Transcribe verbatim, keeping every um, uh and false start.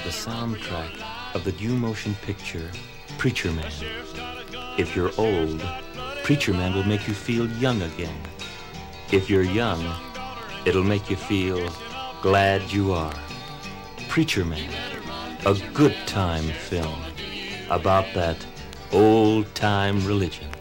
the soundtrack of the new motion picture Preacher Man. If you're old, Preacher Man will make you feel young again. If you're young, it'll make you feel glad you are. Preacher Man, a good time film about that old time religion.